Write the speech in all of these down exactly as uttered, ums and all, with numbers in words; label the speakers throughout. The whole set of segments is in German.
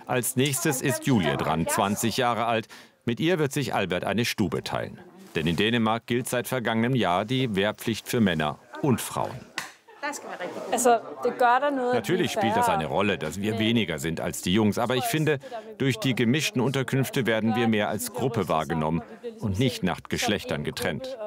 Speaker 1: Als nächstes ist Julie dran, zwanzig Jahre alt. Mit ihr wird sich Albert eine Stube teilen. Denn in Dänemark gilt seit vergangenem Jahr die Wehrpflicht für Männer und Frauen. Natürlich spielt das eine Rolle, dass wir weniger sind als die Jungs. Aber ich finde, durch die gemischten Unterkünfte werden wir mehr als Gruppe wahrgenommen und nicht nach Geschlechtern getrennt.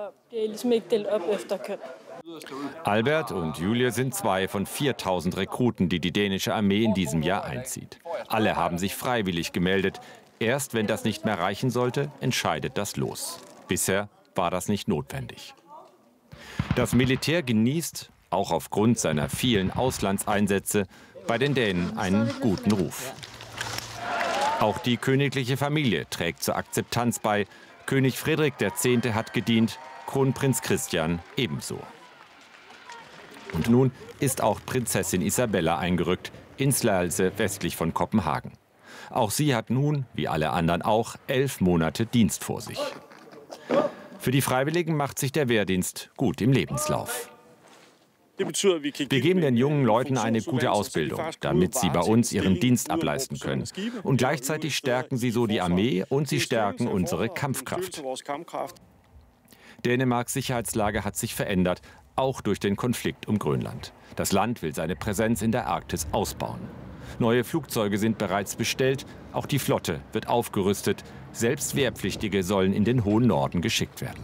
Speaker 1: Albert und Julie sind zwei von viertausend Rekruten, die die dänische Armee in diesem Jahr einzieht. Alle haben sich freiwillig gemeldet. Erst wenn das nicht mehr reichen sollte, entscheidet das Los. Bisher war das nicht notwendig. Das Militär genießt, auch aufgrund seiner vielen Auslandseinsätze, bei den Dänen einen guten Ruf. Auch die königliche Familie trägt zur Akzeptanz bei. König Frederik der Zehnte hat gedient, Kronprinz Christian ebenso. Und nun ist auch Prinzessin Isabella eingerückt, in Slagelse westlich von Kopenhagen. Auch sie hat nun, wie alle anderen auch, elf Monate Dienst vor sich. Für die Freiwilligen macht sich der Wehrdienst gut im Lebenslauf. Wir geben den jungen Leuten eine gute Ausbildung, damit sie bei uns ihren Dienst ableisten können. Und gleichzeitig stärken sie so die Armee und sie stärken unsere Kampfkraft. Dänemarks Sicherheitslage hat sich verändert, auch durch den Konflikt um Grönland. Das Land will seine Präsenz in der Arktis ausbauen. Neue Flugzeuge sind bereits bestellt, auch die Flotte wird aufgerüstet. Selbst Wehrpflichtige sollen in den hohen Norden geschickt werden.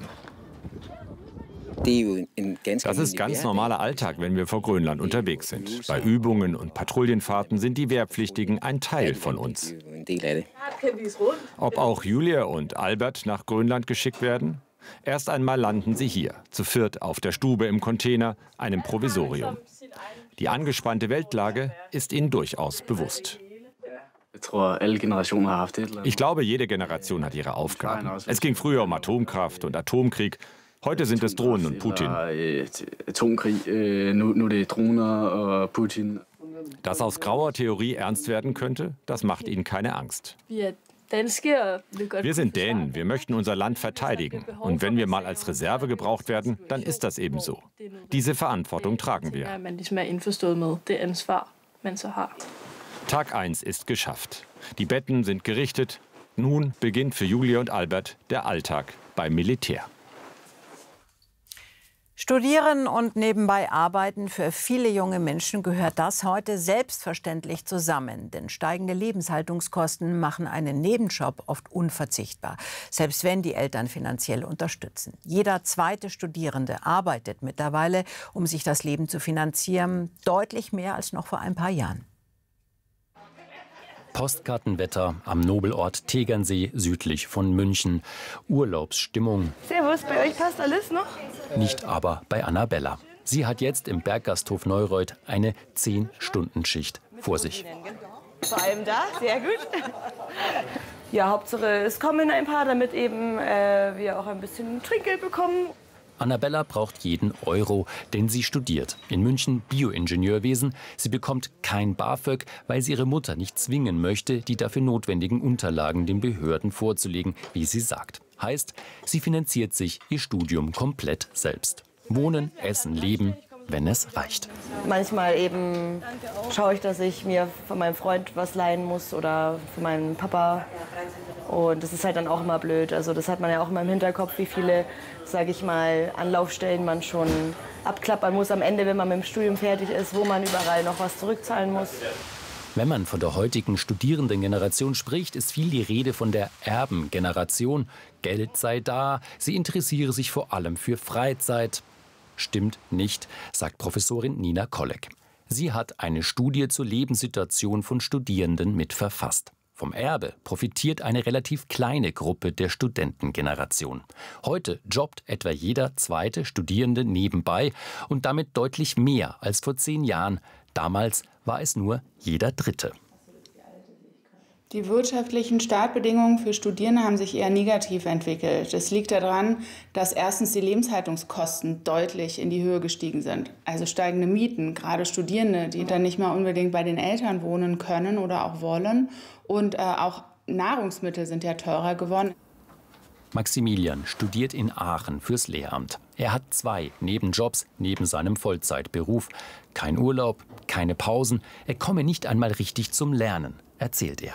Speaker 1: Das ist ganz normaler Alltag, wenn wir vor Grönland unterwegs sind. Bei Übungen und Patrouillenfahrten sind die Wehrpflichtigen ein Teil von uns. Ob auch Julia und Albert nach Grönland geschickt werden? Erst einmal landen sie hier, zu viert auf der Stube im Container, einem Provisorium. Die angespannte Weltlage ist ihnen durchaus bewusst. Ich glaube, jede Generation hat ihre Aufgaben. Es ging früher um Atomkraft und Atomkrieg. Heute sind es Drohnen und Putin. Dass aus grauer Theorie ernst werden könnte, das macht ihnen keine Angst. Wir sind Dänen, wir möchten unser Land verteidigen. Und wenn wir mal als Reserve gebraucht werden, dann ist das eben so. Diese Verantwortung tragen wir. Tag eins ist geschafft. Die Betten sind gerichtet. Nun beginnt für Julia und Albert der Alltag beim Militär.
Speaker 2: Studieren und nebenbei arbeiten, für viele junge Menschen gehört das heute selbstverständlich zusammen. Denn steigende Lebenshaltungskosten machen einen Nebenjob oft unverzichtbar, selbst wenn die Eltern finanziell unterstützen. Jeder zweite Studierende arbeitet mittlerweile, um sich das Leben zu finanzieren, deutlich mehr als noch vor ein paar Jahren.
Speaker 3: Postkartenwetter am Nobelort Tegernsee südlich von München. Urlaubsstimmung.
Speaker 4: Servus, bei euch passt alles noch?
Speaker 3: Nicht aber bei Annabella. Sie hat jetzt im Berggasthof Neureuth eine zehn-Stunden-Schicht vor sich.
Speaker 4: Vor allem da, sehr gut. Ja, Hauptsache es kommen ein paar, damit eben äh, wir auch ein bisschen Trinkgeld bekommen.
Speaker 3: Annabella braucht jeden Euro, denn sie studiert in München Bioingenieurwesen. Sie bekommt kein BAföG, weil sie ihre Mutter nicht zwingen möchte, die dafür notwendigen Unterlagen den Behörden vorzulegen, wie sie sagt. Heißt, sie finanziert sich ihr Studium komplett selbst. Wohnen, essen, leben, wenn es reicht.
Speaker 4: Manchmal eben schaue ich, dass ich mir von meinem Freund was leihen muss oder von meinem Papa. Und das ist halt dann auch immer blöd. Also das hat man ja auch immer im Hinterkopf, wie viele, sage ich mal, Anlaufstellen man schon abklappern muss am Ende, wenn man mit dem Studium fertig ist, wo man überall noch was zurückzahlen muss.
Speaker 3: Wenn man von der heutigen Studierendengeneration spricht, ist viel die Rede von der Erbengeneration. Geld sei da, sie interessiere sich vor allem für Freizeit. Stimmt nicht, sagt Professorin Nina Kolleg. Sie hat eine Studie zur Lebenssituation von Studierenden mit verfasst. Vom Erbe profitiert eine relativ kleine Gruppe der Studentengeneration. Heute jobbt etwa jeder zweite Studierende nebenbei und damit deutlich mehr als vor zehn Jahren. Damals war es nur jeder Dritte.
Speaker 5: Die wirtschaftlichen Startbedingungen für Studierende haben sich eher negativ entwickelt. Das liegt daran, dass erstens die Lebenshaltungskosten deutlich in die Höhe gestiegen sind. Also steigende Mieten, gerade Studierende, die dann nicht mal unbedingt bei den Eltern wohnen können oder auch wollen. Und äh, auch Nahrungsmittel sind ja teurer geworden.
Speaker 3: Maximilian studiert in Aachen fürs Lehramt. Er hat zwei Nebenjobs neben seinem Vollzeitberuf. Kein Urlaub, keine Pausen. Er komme nicht einmal richtig zum Lernen, erzählt er.